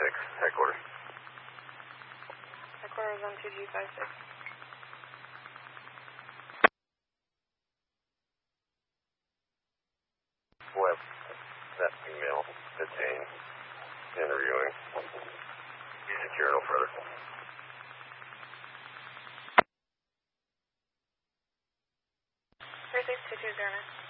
headquarters. Headquarters on 2G56. Web, that email detained, interviewing. Be secure no further. Three 6 2 2 0 9.